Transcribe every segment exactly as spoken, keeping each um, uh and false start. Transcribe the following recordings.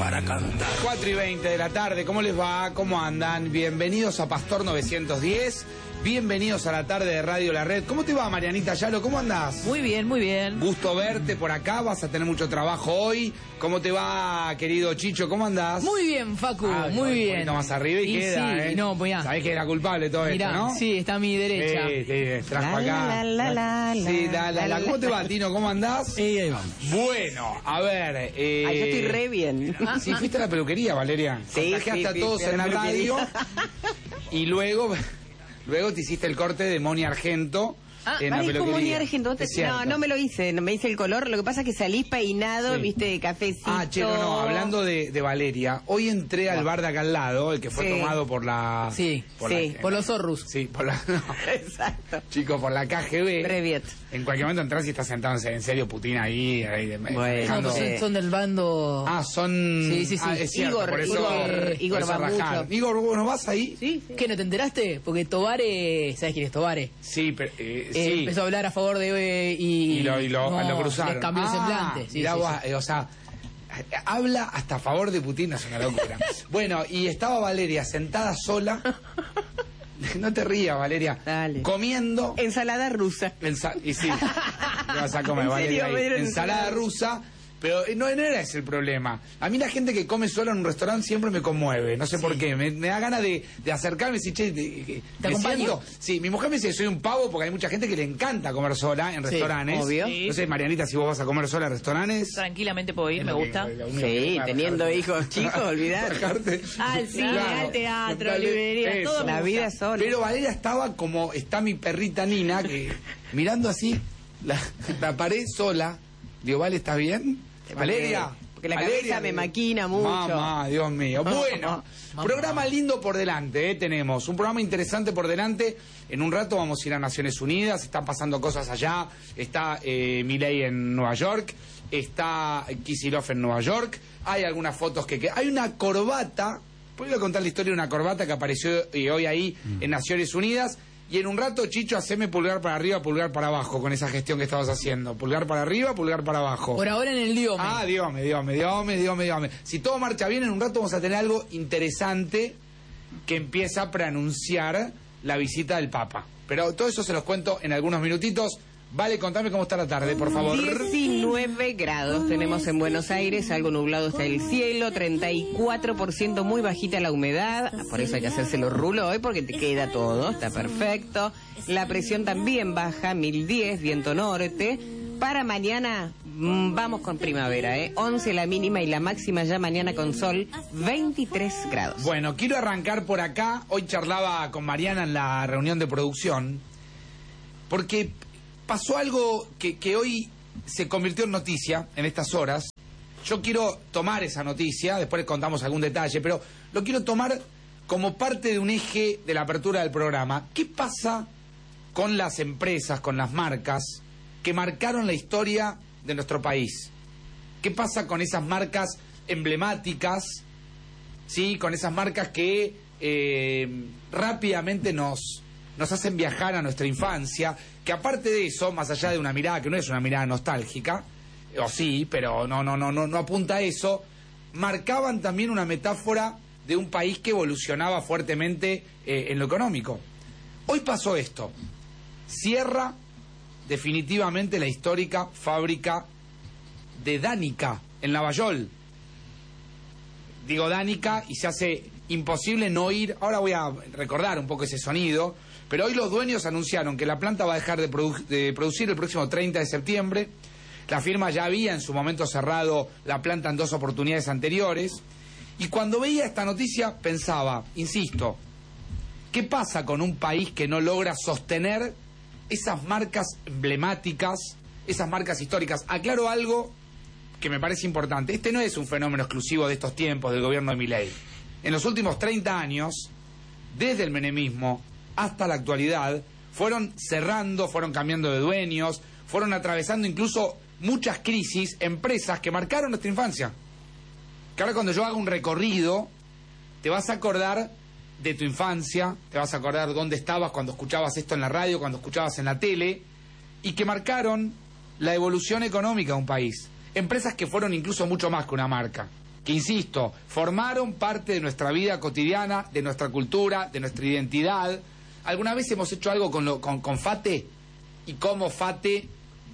para cantar. cuatro y veinte de la tarde, ¿cómo les va? ¿Cómo andan? Bienvenidos a Pastor novecientos diez. Bienvenidos a la tarde de Radio La Red. ¿Cómo te va, Marianita Yalo? ¿Cómo andás? Muy bien, muy bien. Gusto verte por acá, vas a tener mucho trabajo hoy. ¿Cómo te va, querido Chicho? ¿Cómo andás? Muy bien, Facu, Ah, muy un bien. poquito más arriba y, y queda, sí, ¿eh? no, pues ya. Sabés que era culpable todo Mirá, esto, ¿no? sí, está a mi derecha. Sí, sí, trajo acá. La, la, la, la, sí, la, la, la. ¿Cómo te va, Tino? ¿Cómo andás? Y ahí vamos. Bueno, a ver... Eh... Ay, yo estoy re bien. Sí, fuiste a la peluquería, Valeria. Sí, Contagiaste sí, a sí, todos fui a en la la radio. Y luego... Luego te hiciste el corte de Moni Argento Ah, en la vale, peluquería. como Moni Argento. Es cierto. No, no me lo hice, no me hice el color. Lo que pasa es que salís peinado, Sí. viste, de cafecito. Ah, che, no, no, hablando de, de Valeria, hoy entré al bar de acá al lado, el que fue Sí. tomado por la... Sí, por sí, la- por los zorrus. Sí, por la... no. Exacto. Chicos, por la K G B. Breviet. En cualquier momento entras y estás sentado en serio, Putin ahí. ahí de- Bueno, No, dejando- pues son, son del bando... Ah, son... Sí, sí, sí. Ah, es cierto, Igor, por eso... Igor, por Igor eso va rajaron. mucho. Igor, ¿vos no vas ahí? Sí, sí. ¿Qué, no te enteraste? Porque Tobare, ¿sabes quién es Tobare? Sí, pero... eh, Eh, sí. Empezó a hablar a favor de... eh, y, Y lo, y lo, no, lo cruzaron. les cambió el Ah, semblante. Sí, mirá sí, vos, sí. eh, o sea, eh, habla hasta a favor de Putin, es una locura. Bueno, y estaba Valeria sentada sola. No te rías, Valeria. Dale. Comiendo. Ensalada rusa. Ensa- y sí, ¿qué vas a comer, ¿En Valeria? serio? ahí? ¿Me dieron Ensalada ensalada? rusa. Pero eh, no, no era ese el problema. A mí la gente que come sola en un restaurante siempre me conmueve. No sé por qué. Me, me da ganas de, de acercarme y decir, che, de- de- ¿Te me acompaño? siento. Sí, mi mujer me dice que soy un pavo porque hay mucha gente que le encanta comer sola en Sí, restaurantes. obvio. Sí. No sé, Marianita, si vos vas a comer sola en restaurantes. Tranquilamente puedo ir, Es me lo que- gusta. lo único que Sí, me va a teniendo bajarte. hijos chicos, olvidate. Bajarte. Al cine, Claro. al teatro, Dale, librería, eso. todo. La vida sola. Pero Valeria estaba como está mi perrita Nina, que mirando así la, la pared sola. Digo, Vale, ¿estás bien? Valeria. porque la Valeria, cabeza me digo, maquina mucho. Mamá, Dios mío. Bueno, programa lindo por delante, ¿eh? Tenemos un programa interesante por delante. En un rato vamos a ir a Naciones Unidas, están pasando cosas allá. Está eh, Milei en Nueva York, está Kicillof en Nueva York. Hay algunas fotos que... que hay una corbata, voy a contar la historia de una corbata que apareció eh, hoy ahí en Naciones Unidas. Y en un rato, Chicho, haceme pulgar para arriba, pulgar para abajo con esa gestión que estabas haciendo. Pulgar para arriba, pulgar para abajo. Por ahora en el Diome. Ah, Dios, Dios, Dios, Dios, Dios. Si todo marcha bien, en un rato vamos a tener algo interesante que empieza a preanunciar la visita del Papa. Pero todo eso se los cuento en algunos minutitos. Vale, contame cómo está la tarde, por favor. diecinueve grados tenemos en Buenos Aires, algo nublado está el cielo, treinta y cuatro por ciento muy bajita la humedad, por eso hay que hacérselo rulo hoy porque te queda todo, está perfecto. La presión también baja, mil diez, viento norte. Para mañana mmm, vamos con primavera, ¿eh? once la mínima y la máxima ya mañana con sol, veintitrés grados. Bueno, quiero arrancar por acá. Hoy charlaba con Mariana en la reunión de producción, porque pasó algo que, que hoy se convirtió en noticia en estas horas. Yo quiero tomar esa noticia, después les contamos algún detalle, pero lo quiero tomar como parte de un eje de la apertura del programa. ¿Qué pasa con las empresas, con las marcas que marcaron la historia de nuestro país? ¿Qué pasa con esas marcas emblemáticas, sí, con esas marcas que eh, rápidamente nos, nos hacen viajar a nuestra infancia? Que aparte de eso, más allá de una mirada que no es una mirada nostálgica, o sí, pero no, no, no, no, no apunta a eso, marcaban también una metáfora de un país que evolucionaba fuertemente eh, en lo económico. Hoy pasó esto. Cierra definitivamente la histórica fábrica de Danica en Lavallol. Digo Danica y se hace imposible no ir. Ahora voy a recordar un poco ese sonido, pero hoy los dueños anunciaron que la planta va a dejar de, produ- de producir el próximo treinta de septiembre. La firma ya había en su momento cerrado la planta en dos oportunidades anteriores. Y cuando veía esta noticia pensaba, insisto, ¿qué pasa con un país que no logra sostener esas marcas emblemáticas, esas marcas históricas? Aclaro algo que me parece importante. Este no es un fenómeno exclusivo de estos tiempos del gobierno de Milei. En los últimos treinta años, desde el menemismo hasta la actualidad, fueron cerrando, fueron cambiando de dueños, fueron atravesando incluso muchas crisis, empresas que marcaron nuestra infancia. Que ahora cuando yo haga un recorrido, te vas a acordar de tu infancia, te vas a acordar dónde estabas cuando escuchabas esto en la radio, cuando escuchabas en la tele, y que marcaron la evolución económica de un país. Empresas que fueron incluso mucho más que una marca. que, insisto, formaron parte de nuestra vida cotidiana, de nuestra cultura, de nuestra identidad. ¿Alguna vez hemos hecho algo con, lo, con, con Fate? Y cómo Fate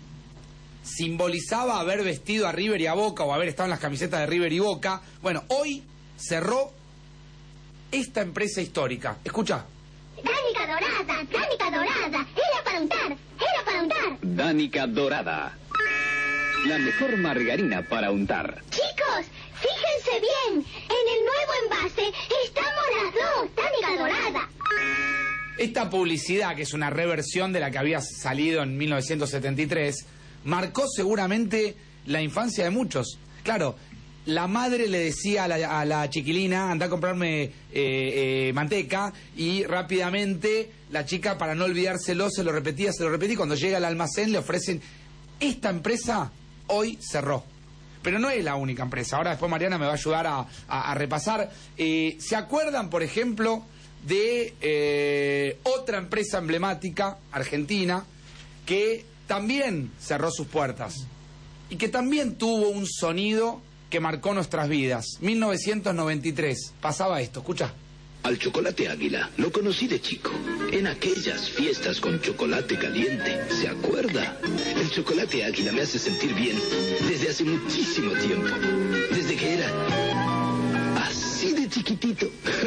simbolizaba haber vestido a River y a Boca, o haber estado en las camisetas de River y Boca. Bueno, hoy cerró esta empresa histórica. Escucha. Dánica dorada, Dánica dorada, era para untar, era para untar. Dánica dorada, la mejor margarina para untar. Chicos, fíjense bien, en el nuevo envase estamos las dos, Dánica dorada. Esta publicidad, que es una reversión de la que había salido en mil novecientos setenta y tres, marcó seguramente la infancia de muchos. Claro, la madre le decía a la, a la chiquilina, anda a comprarme eh, eh, manteca, y rápidamente la chica, para no olvidárselo, se lo repetía, se lo repetía, y cuando llega al almacén le ofrecen... Esta empresa hoy cerró. Pero no es la única empresa. Ahora después Mariana me va a ayudar a, a, a repasar. Eh, ¿Se acuerdan, por ejemplo, de eh, otra empresa emblemática argentina que también cerró sus puertas y que también tuvo un sonido que marcó nuestras vidas? mil novecientos noventa y tres, pasaba esto, escucha. Al chocolate Águila lo conocí de chico, en aquellas fiestas con chocolate caliente, ¿se acuerda? El chocolate Águila me hace sentir bien desde hace muchísimo tiempo, desde que era así de chiquitito.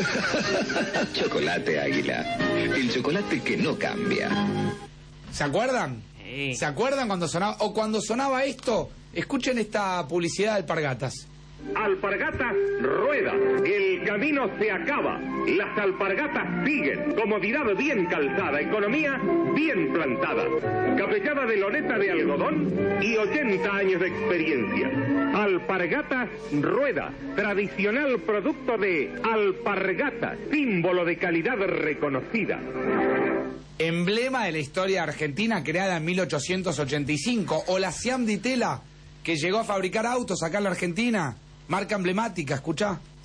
Chocolate Águila, el chocolate que no cambia. ¿Se acuerdan? Sí. ¿Se acuerdan cuando sonaba, o cuando sonaba esto? Escuchen esta publicidad de Alpargatas. Alpargatas rueda, el camino se acaba, las alpargatas siguen, comodidad bien calzada, economía bien plantada, capellada de loneta de algodón y ochenta años de experiencia. Alpargatas rueda, tradicional producto de Alpargatas, símbolo de calidad reconocida. Emblema de la historia argentina, creada en mil ochocientos ochenta y cinco, o la Siam Di Tela, que llegó a fabricar autos acá en la Argentina, marca emblemática, escuchá.